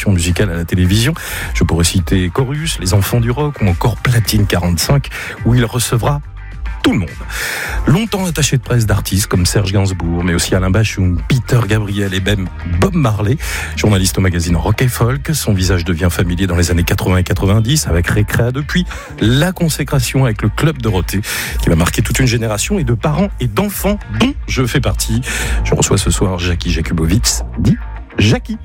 émissions musicales à la télévision. Je pourrais citer Chorus, Les Enfants du Rock ou encore Platine 45, où il recevra tout le monde. Longtemps attaché de presse d'artistes comme Serge Gainsbourg, mais aussi Alain Bachung, Peter Gabriel et même Bob Marley. Journaliste au magazine Rock et Folk, son visage devient familier dans les années 80 et 90 avec Récréa, depuis la consécration avec le Club Dorothée qui va marquer toute une génération et de parents et d'enfants dont je fais partie. Je reçois ce soir Jackie Jakubowicz, dit Jackie.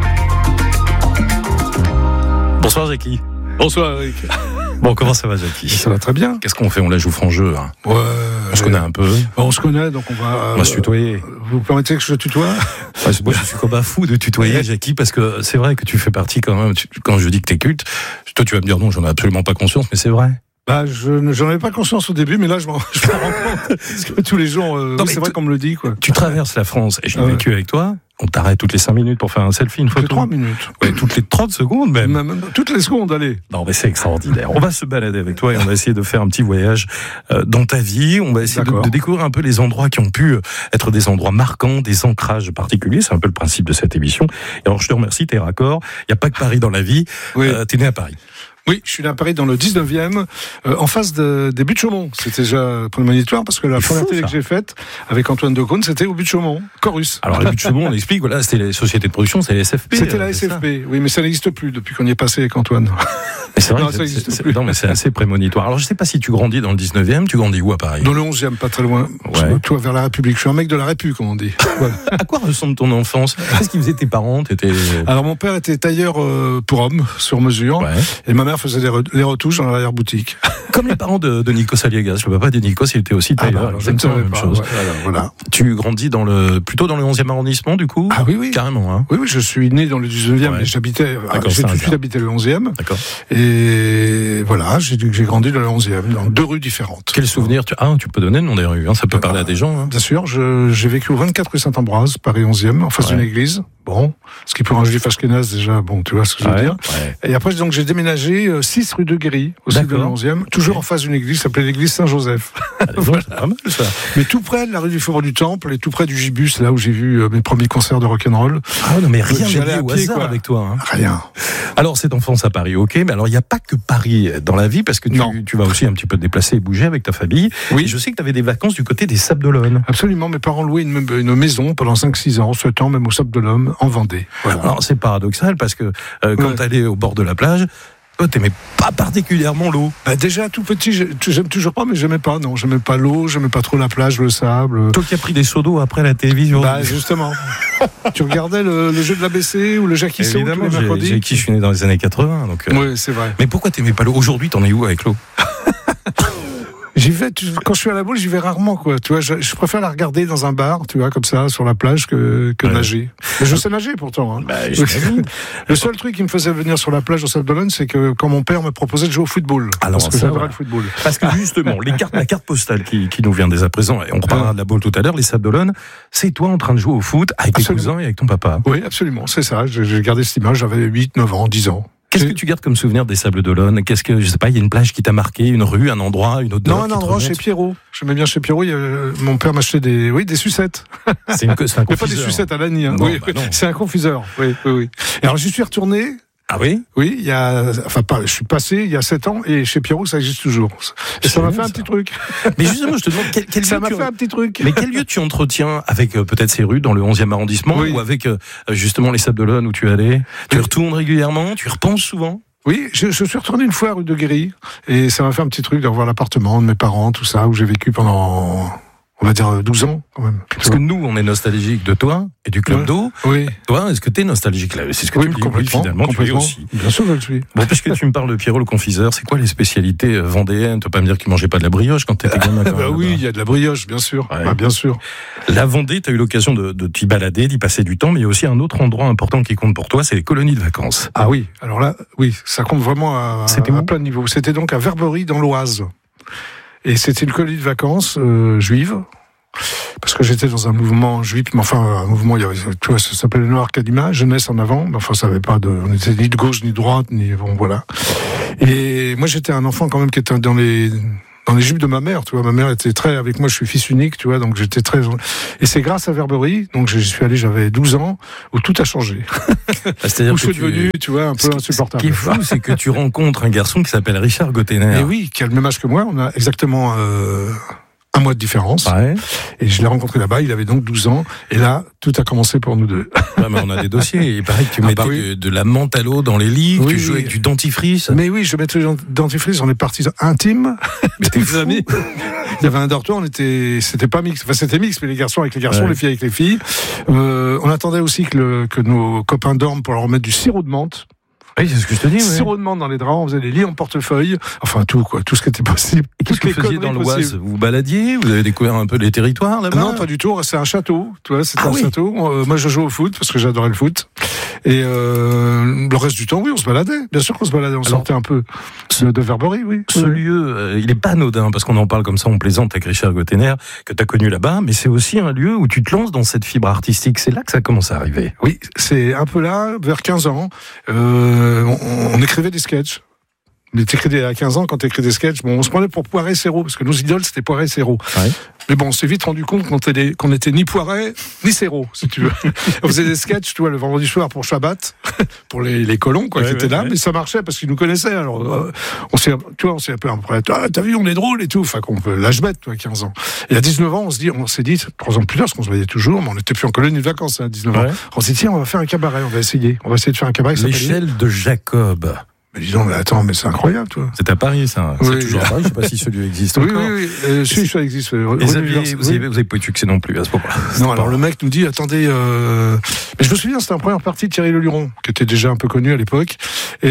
Bonsoir Jackie. Bonsoir Eric. Bon, comment ça va Jackie ? Ça va très bien. Qu'est-ce qu'on fait ? On la joue franc jeu. Hein. Ouais. On se connaît un peu. On se connaît, donc on va se tutoyer. Vous permettez que je tutoie ? Moi, je suis comme un fou de tutoyer Jackie, parce que c'est vrai que tu fais partie quand même. Quand je dis que t'es culte, toi tu vas me dire non, j'en ai absolument pas conscience, mais c'est vrai. Bah, j'en avais pas conscience au début, mais là je m'en rends compte. Parce que tous les jours, c'est vrai qu'on me le dit, quoi. Tu traverses la France, et j'ai vécu avec toi. On t'arrête toutes les 5 minutes pour faire un selfie, une photo. Toutes les 3 minutes. Ouais, toutes les 30 secondes même. Toutes les secondes, allez. Non, mais c'est extraordinaire. On va se balader avec toi et on va essayer de faire un petit voyage dans ta vie. On va essayer de découvrir un peu les endroits qui ont pu être des endroits marquants, des ancrages particuliers. C'est un peu le principe de cette émission. Et alors, je te remercie, t'es raccord. Il n'y a pas que Paris dans la vie. Oui. T'es né à Paris. Oui, je suis né à Paris dans le 19e, en face des Buttes Chaumont. C'était déjà prémonitoire parce que la première télé que j'ai faite avec Antoine Decaune, c'était au Buttes Chaumont, Chorus. Alors les Buttes Chaumont, on explique, voilà, c'était les sociétés de production, c'était les SFP. C'était la SFP, oui, mais ça n'existe plus depuis qu'on y est passé avec Antoine. Mais c'est vrai, non, mais c'est assez prémonitoire. Alors je sais pas si tu grandis dans le 19e, tu grandis où à Paris ? Dans le 11e, pas très loin. Ouais. Toi, vers la République. Je suis un mec de la République, comme on dit. Voilà. À quoi ressemble ton enfance ? Qu'est-ce qu'ils faisaient tes parents ? Alors mon père était tailleur pour hommes, sur mesure, et ma mère faisait les retouches dans l'arrière-boutique. Comme les parents de Nikos Aliagas. Le papa de Nikos, il était aussi tailleur. Exactement la même chose. Voilà. Tu grandis plutôt dans le 11e arrondissement, du coup ? Ah oui. Carrément, hein. Oui, je suis né dans le 19e, mais j'ai tout de suite habité le 11e. D'accord. Et voilà, j'ai grandi dans le 11e, dans 2 rues différentes. Quel souvenir tu peux donner le nom des rues, hein, ça peut parler à des gens. Hein. Bien sûr, j'ai vécu au 24 rue Saint-Ambroise, Paris 11e, en face d'une église. Bon, ce qui pour un juif ashkénaze déjà, bon, tu vois ce que je veux dire. Ouais. Et après, donc, j'ai déménagé 6 rue de Guéry, aussi dans le 11e, toujours en face d'une église, qui s'appelait l'église Saint-Joseph. Voilà. Pas mal, ça. Mais tout près de la rue du Faubourg du Temple et tout près du Gibus, là où j'ai vu mes premiers concerts de rock'n'roll. Ah non, mais rien n'est au hasard avec toi. Hein. Rien. Alors, cette enfance à Paris, ok, mais alors il n'y a pas que Paris dans la vie, parce que tu vas aussi un petit peu te déplacer et bouger avec ta famille. Oui. Et je sais que tu avais des vacances du côté des Sables d'Olonne. Absolument, mes parents louaient une maison pendant 5-6 ans, 7 ans, même aux Sables d'Olonne, en Vendée. Voilà. Alors, c'est paradoxal, parce que quand t'allais au bord de la plage, toi, t'aimais pas particulièrement l'eau. Bah déjà, tout petit, j'aime toujours pas, mais j'aimais pas l'eau, j'aimais pas trop la plage, le sable. Toi qui as pris des seaux d'eau après la télévision. Bah, justement. Tu regardais le jeu de l'ABC ou le Jackie Saut tous les mercredis. Jackie, je suis né dans les années 80, donc. Oui, c'est vrai. Mais pourquoi t'aimais pas l'eau ? Aujourd'hui, t'en es où avec l'eau ? J'y vais, quand je suis à la boule, j'y vais rarement, quoi. Tu vois, je préfère la regarder dans un bar, tu vois, comme ça, sur la plage, que nager. Mais je sais nager, pourtant, hein. Le seul truc qui me faisait venir sur la plage au Sables d'Olonne, c'est que quand mon père me proposait de jouer au football. Alors, parce que j'adorais le football. Parce que justement, la carte postale qui nous vient dès à présent, et on reparlera de la boule tout à l'heure, les Sables d'Olonne, c'est toi en train de jouer au foot avec tes cousins et avec ton papa. Oui, absolument, c'est ça. J'ai gardé cette image, j'avais 8, 9 ans, 10 ans. Qu'est-ce que tu gardes comme souvenir des Sables d'Olonne ? Qu'est-ce que, je sais pas, il y a une plage qui t'a marqué, une rue, un endroit, une odeur ? Non, un endroit chez Pierrot. J'aimais bien chez Pierrot. Mon père m'achetait des sucettes. C'est un confiseur. Mais pas des sucettes à l'année. Hein. Non, oui, non. C'est un confiseur. Oui. Et alors, j'y suis retourné. Ah oui ? Oui, je suis passé il y a 7 ans et chez Pierrot ça existe toujours. Et ça m'a fait un petit truc. Mais justement, je te demande quel ça m'a fait un petit truc. Mais quel lieu tu entretiens avec peut-être ces rues dans le 11e arrondissement ou avec justement les Sables d'Olonne où tu allais ? Tu retournes régulièrement ? Tu y repenses souvent ? Oui, je suis retourné une fois à rue de Guéry et ça m'a fait un petit truc de revoir l'appartement de mes parents, tout ça, où j'ai vécu pendant, on va dire, 12 ans, quand même. Parce que nous, on est nostalgique de toi et du Club d'eau. Oui. Toi, est-ce que t'es nostalgique là ? C'est ce que tu me dis. Oui, finalement, tu es aussi. Bien sûr, je le suis. Bon, puisque tu me parles de Pierrot le confiseur, c'est quoi les spécialités vendéennes ? Tu vas pas me dire qu'il mangeait pas de la brioche quand t'étais gamin. Bah oui, il y a de la brioche, bien sûr. Ouais. Bah, bien sûr. La Vendée, t'as eu l'occasion de t'y balader, d'y passer du temps, mais il y a aussi un autre endroit important qui compte pour toi, c'est les colonies de vacances. Ah oui, alors là, oui, ça compte vraiment à plein de niveaux. C'était donc à Verberie, dans l'Oise. Et c'était une colonie de vacances juive. Parce que j'étais dans un mouvement juif, mais enfin, un mouvement, tu vois, ça s'appelait le Noir Kadima, jeunesse en avant, mais enfin, ça avait pas on était ni de gauche, ni de droite, bon, voilà. Et moi, j'étais un enfant quand même qui était dans dans les jupes de ma mère, tu vois. Ma mère était très avec moi, je suis fils unique, tu vois, donc j'étais très. Et c'est grâce à Verberie, donc j'y suis allé, j'avais 12 ans, où tout a changé. C'est-à-dire où je suis devenu, tu vois, un peu insupportable. Ce qui est fou, c'est que tu rencontres un garçon qui s'appelle Richard Gottener. Et oui, qui a le même âge que moi, on a exactement 1 mois de différence. Ouais. Et je l'ai rencontré là-bas, il avait donc 12 ans. Et là, tout a commencé pour nous deux. Ouais, mais on a des dossiers. Il paraît que tu mettais de la menthe à l'eau dans les lits, tu jouais avec du dentifrice. Mais oui, je mettais du dentifrice, on est partis intimes. Des amis. Il y avait un dortoir, c'était pas mixte. Enfin, c'était mixte, mais les garçons avec les garçons, les filles avec les filles. On attendait aussi que nos copains dorment pour leur mettre du sirop de menthe. Oui, c'est ce que je te dis. Sirop de menthe dans les draps, on faisait des lits en portefeuille, enfin tout ce qui était possible. Et qu'est-ce que vous faisiez dans l'Oise ? Vous baladiez ? Vous avez découvert un peu les territoires là-bas ? Non, pas du tout. C'est un château. Tu vois, c'était un château. Moi, je jouais au foot parce que j'adorais le foot. Et le reste du temps, oui, on se baladait. Bien sûr qu'on se baladait. On sortait un peu de Verberie, oui. Ce lieu, il est pas anodin parce qu'on en parle comme ça, on plaisante avec Richard Gottener que tu as connu là-bas, mais c'est aussi un lieu où tu te lances dans cette fibre artistique. C'est là que ça commence à arriver. Oui, c'est un peu là, vers 15 ans. On écrivait des sketchs. Mais à 15 ans, quand tu écris des sketchs, on se prenait pour Poiret et Serrault, parce que nos idoles, c'était Poiret et Serrault. Ouais. Mais bon, on s'est vite rendu compte qu'on était ni Poiret, ni Serrault, si tu veux. On faisait des sketchs, tu vois, le vendredi soir pour Shabbat, pour les colons, qui étaient là, mais ça marchait parce qu'ils nous connaissaient. Alors, on s'est un peu après, t'as vu, on est drôle et tout. Enfin, qu'on peut l'âge bête, toi, 15 ans. Et à 19 ans, on s'est dit, 3 ans plus tard, parce qu'on se voyait toujours, mais on n'était plus en colonie de vacances, à 19 ans. On s'est dit, tiens, on va faire un cabaret, on va essayer de faire un cabaret. L'échelle de Jacob. Mais disons, mais attends, mais c'est incroyable, toi. C'est à Paris, ça. C'est toujours à Paris. Je sais pas si ce lieu existe encore. Oui. Ça existe. Vous avez pas eu de succès non plus à ce moment-là. Non, alors le mec nous dit, attendez, mais je me souviens, c'était en première partie de Thierry Leluron, qui était déjà un peu connu à l'époque. Et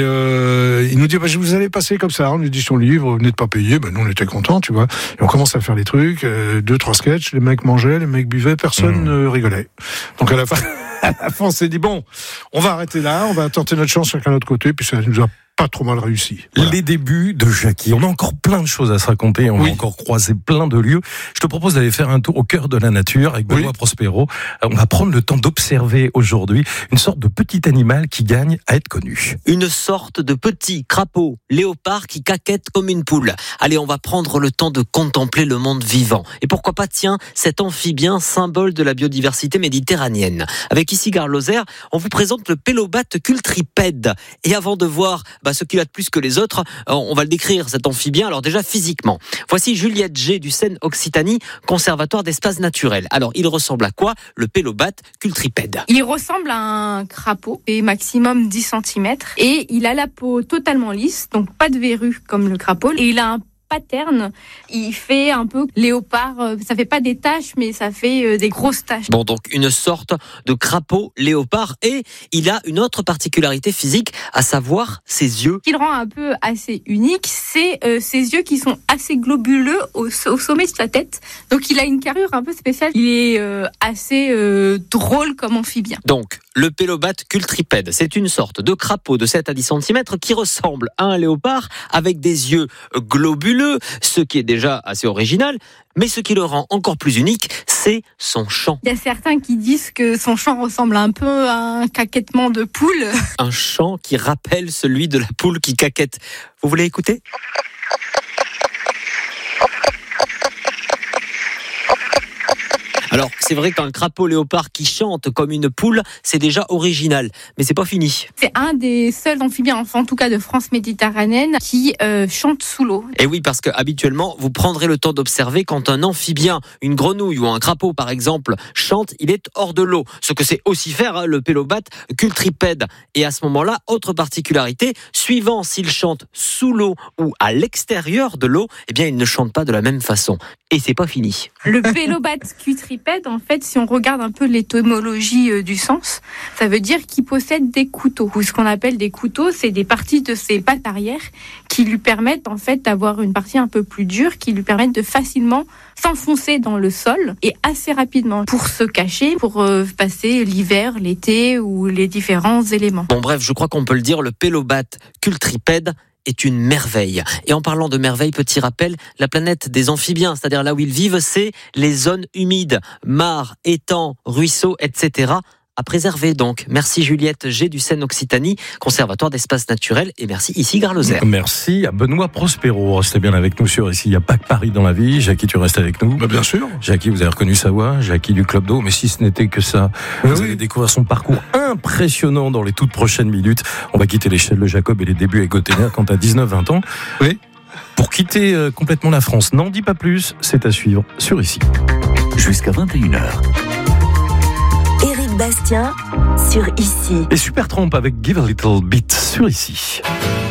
il nous dit, je vous allez passer comme ça. On lui dit son livre, vous n'êtes pas payé. Nous, on était contents, tu vois. Et on commence à faire les trucs, 2-3 sketchs. Les mecs mangeaient, les mecs buvaient, personne ne rigolait. Donc à la fin, on s'est dit, bon, on va arrêter là, on va tenter notre chance chacun de l'autre côté, puis ça nous a pas trop mal réussi. Voilà. Les débuts de Jackie. On a encore plein de choses à se raconter. On va encore croiser plein de lieux. Je te propose d'aller faire un tour au cœur de la nature avec Benoît Prospero. On va prendre le temps d'observer aujourd'hui une sorte de petit animal qui gagne à être connu. Une sorte de petit crapaud léopard qui caquette comme une poule. Allez, on va prendre le temps de contempler le monde vivant. Et pourquoi pas, tiens, cet amphibien symbole de la biodiversité méditerranéenne. Avec ici Gare Lozère, on vous présente le Pélobat cultripède. Et avant de voir ce qu'il a de plus que les autres, on va le décrire, cet amphibien. Alors déjà physiquement, voici Juliette G du Seine-Occitanie, conservatoire d'espaces naturels. Alors il ressemble à quoi, le Pélobat cultripède ? Il ressemble à un crapaud, et maximum 10 cm, et il a la peau totalement lisse, donc pas de verrues comme le crapaud, et il a un pattern, il fait un peu léopard, ça fait pas des taches, mais ça fait des grosses taches. Bon, donc une sorte de crapaud léopard, et il a une autre particularité physique, à savoir ses yeux. Ce qui le rend un peu assez unique, c'est ses yeux qui sont assez globuleux au sommet de sa tête, donc il a une carrure un peu spéciale, il est assez drôle comme amphibien. Donc, le Pélobat cultripède, c'est une sorte de crapaud de 7 à 10 cm qui ressemble à un léopard avec des yeux globuleux, ce qui est déjà assez original, mais ce qui le rend encore plus unique, c'est son chant. Il y a certains qui disent que son chant ressemble un peu à un caquettement de poule. Un chant qui rappelle celui de la poule qui caquette. Vous voulez écouter ? Alors, c'est vrai qu'un crapaud léopard qui chante comme une poule, c'est déjà original, mais c'est pas fini. C'est un des seuls amphibiens, en tout cas de France méditerranéenne, qui chante sous l'eau. Et oui, parce que habituellement, vous prendrez le temps d'observer quand un amphibien, une grenouille ou un crapaud par exemple, chante, il est hors de l'eau. Ce que c'est aussi faire le Pélobat cultripède. Et à ce moment-là, autre particularité, suivant s'il chante sous l'eau ou à l'extérieur de l'eau, eh bien, il ne chante pas de la même façon. Et c'est pas fini. Le Pélobat cultripède, en fait, si on regarde un peu l'étymologie du sens, ça veut dire qu'il possède des couteaux. Ou ce qu'on appelle des couteaux, c'est des parties de ses pattes arrière qui lui permettent en fait d'avoir une partie un peu plus dure, qui lui permettent de facilement s'enfoncer dans le sol et assez rapidement pour se cacher, pour passer l'hiver, l'été ou les différents éléments. Bon bref, je crois qu'on peut le dire, le Pélobat cultripède est une merveille. Et en parlant de merveille, petit rappel, la planète des amphibiens, c'est-à-dire là où ils vivent, c'est les zones humides, mares, étangs, ruisseaux, etc. à préserver donc. Merci Juliette G du Seine-Occitanie, Conservatoire d'espaces naturels, et merci ici Gare Lozère. Merci à Benoît Prospero. Restez bien avec nous sur ici. Il n'y a pas que Paris dans la vie. Jackie, tu restes avec nous? Bien sûr. Jackie, vous avez reconnu sa voix. Jackie du Club d'eau. Mais si ce n'était que ça, vous allez découvrir son parcours impressionnant dans les toutes prochaines minutes. On va quitter l'échelle de Jacob et les débuts avec Gotener quand à 19-20 ans. Oui. Pour quitter complètement la France. N'en dis pas plus. C'est à suivre sur ici. Jusqu'à 21h. Éric Bastien sur ici. Et Supertramp avec Give a Little Bit sur ici.